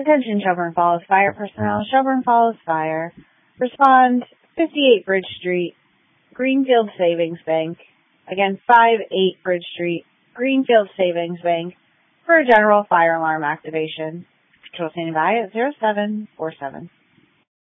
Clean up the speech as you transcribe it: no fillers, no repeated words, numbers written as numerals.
Attention Shelburne Falls Fire personnel. Shelburne Falls Fire. Respond 58 Bridge Street, Greenfield Savings Bank. Again, 58 Bridge Street, Greenfield Savings Bank for a general fire alarm activation. Control standing by at 0747.